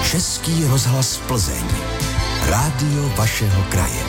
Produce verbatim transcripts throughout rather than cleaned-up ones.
Český rozhlas Plzeň. Rádio vašeho kraje.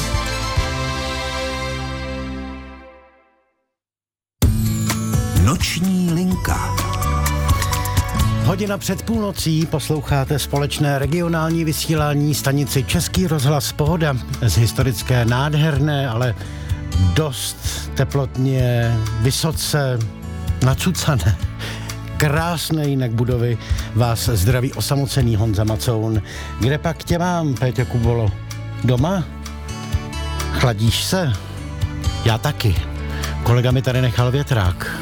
Noční linka. Hodina před půlnocí posloucháte společné regionální vysílání stanici Český rozhlas Pohoda z historické nádherné, ale dost teplotně, vysoce nacucané, krásné jinak budovy vás zdraví osamocený Honza Macoun. Kde pak tě mám, Péťo Kubolo? Doma? Chladíš se? Já taky. Kolega mi tady nechal větrák.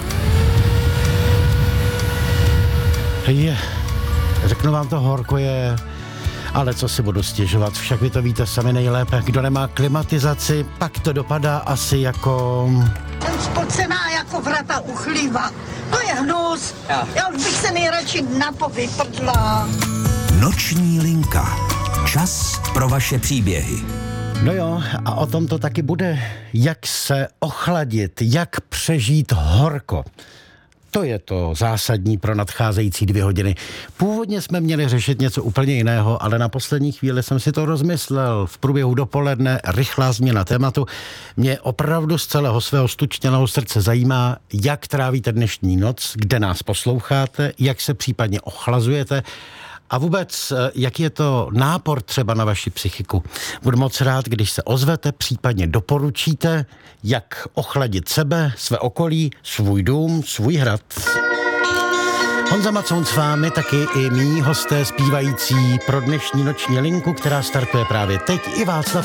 Je, řeknu vám, to horko je, ale co si budu stěžovat, však vy to víte sami nejlépe. Kdo nemá klimatizaci, pak to dopadá asi jako... Jsem spocená jako vrata u chlíva. To je hnus. Já, Já už bych se nejradši na to vyprdla. Noční linka. Čas pro vaše příběhy. No jo, a o tom to taky bude. Jak se ochladit, jak přežít horko. To je to zásadní pro nadcházející dvě hodiny. Původně jsme měli řešit něco úplně jiného, ale na poslední chvíli jsem si to rozmyslel. V průběhu dopoledne rychlá změna tématu. Mě opravdu z celého svého stučněného srdce zajímá, jak trávíte dnešní noc, kde nás posloucháte, jak se případně ochlazujete a vůbec, jaký je to nápor třeba na vaši psychiku. Budu moc rád, když se ozvete, případně doporučíte, jak ochladit sebe, své okolí, svůj dům, svůj hrad. Honza Macoun s vámi, taky i mí hosté zpívající pro dnešní noční linku, která startuje právě teď, i Václav